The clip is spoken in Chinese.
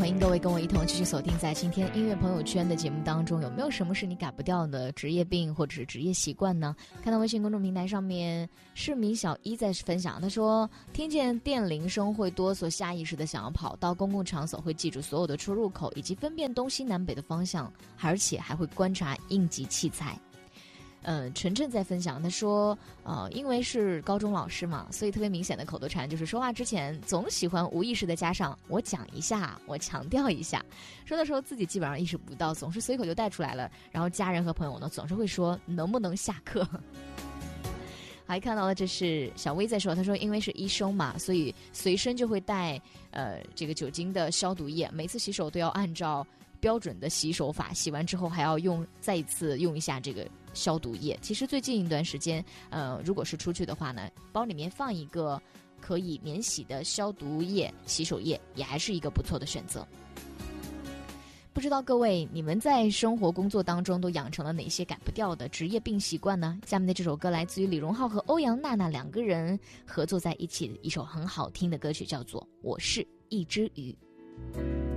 欢迎各位跟我一同继续锁定在今天音乐朋友圈的节目当中。有没有什么是你改不掉的职业病或者是职业习惯呢？看到微信公众平台上面市民小一在分享，他说听见电铃声会哆嗦，下意识的想要跑到公共场所，会记住所有的出入口以及分辨东西南北的方向，而且还会观察应急器材。晨晨在分享，他说因为是高中老师嘛，所以特别明显的口头禅就是说话之前总喜欢无意识的加上我讲一下，我强调一下，说的时候自己基本上意识不到，总是随口就带出来了，然后家人和朋友呢总是会说能不能下课。还看到了，这是小薇在说，他说因为是医生嘛，所以随身就会带这个酒精的消毒液，每次洗手都要按照标准的洗手法，洗完之后还要再一次用一下这个消毒液。其实最近一段时间如果是出去的话呢，包里面放一个可以免洗的消毒液、洗手液也还是一个不错的选择。不知道各位你们在生活工作当中都养成了哪些改不掉的职业病习惯呢？下面的这首歌来自于李荣浩和欧阳娜娜两个人合作在一起的一首很好听的歌曲，叫做《我是一只鱼》。